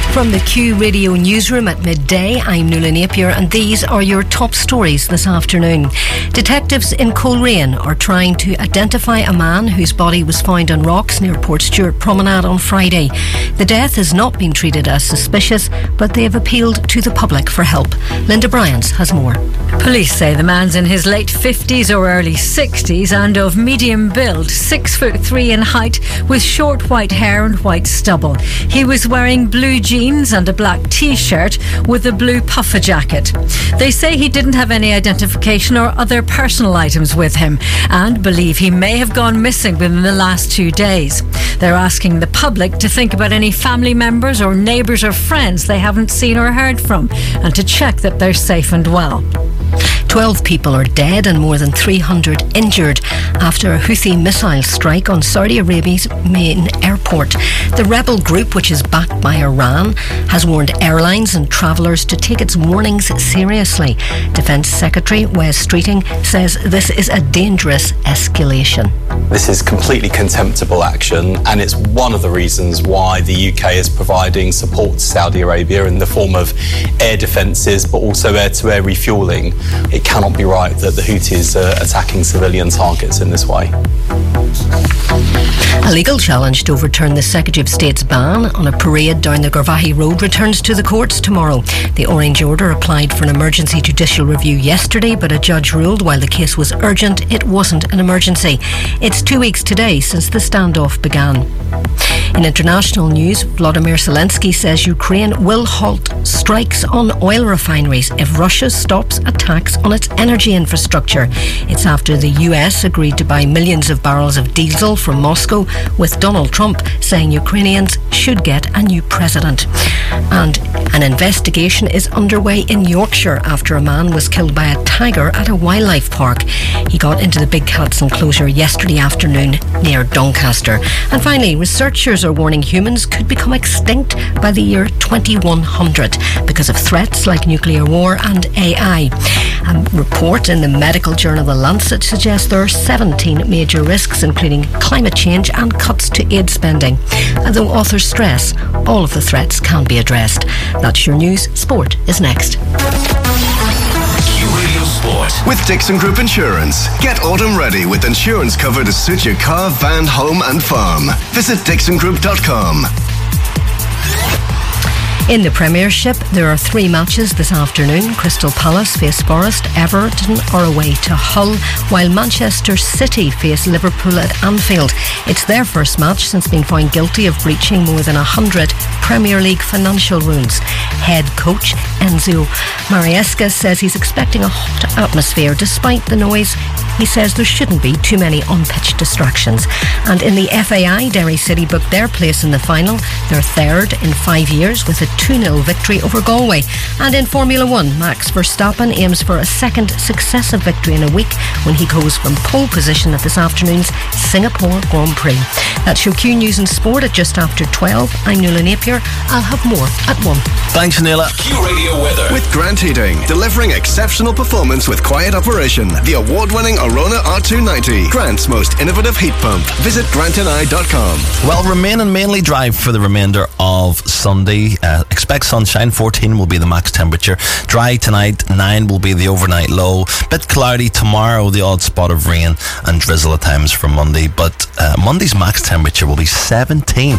From the Q Radio newsroom at midday, I'm Nuala Napier, and these are your top stories this afternoon. Detectives in Coleraine are trying to identify a man whose body was found on rocks near Port Stewart Promenade on Friday. The death has not been treated as suspicious, but they have appealed to the public for help. Linda Bryans has more. Police say the man's in his late 50s or early 60s and of medium build, 6'3" in height, with short white hair and white stubble. He was wearing blue jeans and a black t-shirt with a blue puffer jacket. They say he didn't have any identification or other personal items with him and believe he may have gone missing within the last 2 days. They're asking the public to think about any family members or neighbours or friends they haven't seen or heard from and to check that they're safe and well. 12 people are dead and more than 300 injured after a Houthi missile strike on Saudi Arabia's main airport. The rebel group, which is backed by Iran, has warned airlines and travellers to take its warnings seriously. Defence Secretary Wes Streeting says this is a dangerous escalation. This is completely contemptible action, and it's one of the reasons why the UK is providing support to Saudi Arabia in the form of air defences, but also air-to-air refuelling. It cannot be right that the Houthis are attacking civilian targets in this way. A legal challenge to overturn the Secretary of State's ban on a parade down the Garvaghey Road returns to the courts tomorrow. The Orange Order applied for an emergency judicial review yesterday, but a judge ruled while the case was urgent, it wasn't an emergency. It's 2 weeks today since the standoff began. In international news, Volodymyr Zelensky says Ukraine will halt strikes on oil refineries if Russia stops attacks on its energy infrastructure. It's after the US agreed to buy millions of barrels of diesel from Moscow, with Donald Trump saying Ukrainians should get a new president. And an investigation is underway in Yorkshire after a man was killed by a tiger at a wildlife park. He got into the Big Cats enclosure yesterday afternoon near Doncaster. And finally, researchers are warning humans could become extinct by the year 2100 because of threats like nuclear war and AI. A report in the medical journal The Lancet suggests there are 17 major risks, including climate change and cuts to aid spending. And though authors stress, all of the threats can be addressed. That's your news. Sport is next. Radio Sport with Dixon Group Insurance. Get autumn ready with insurance cover to suit your car, van, home and farm. Visit dixongroup.com. In the Premiership, there are 3 matches this afternoon. Crystal Palace face Forest, Everton are away to Hull, while Manchester City face Liverpool at Anfield. It's their first match since being found guilty of breaching more than 100 Premier League financial rules. Head coach Enzo Maresca says he's expecting a hot atmosphere despite the noise. He says there shouldn't be too many on-pitch distractions. And in the FAI, Derry City booked their place in the final. They're third in 5 years with a 2-0 victory over Galway. And in Formula 1, Max Verstappen aims for a second successive victory in a week when he goes from pole position at this afternoon's Singapore Grand Prix. That's your Q News and Sport at just after 12. I'm Nuala Napier. I'll have more at 1. Thanks, Nuala. Q Radio weather with Grant Heating, delivering exceptional performance with quiet operation. The award-winning Arona R290, Grant's most innovative heat pump. Visit grantandI.com. Well, remaining mainly dry for the remainder of Sunday. Expect sunshine. 14 will be the max temperature. Dry tonight. 9 will be the overnight low. Bit cloudy tomorrow. The odd spot of rain and drizzle at times for Monday. But Monday's max temperature will be 17.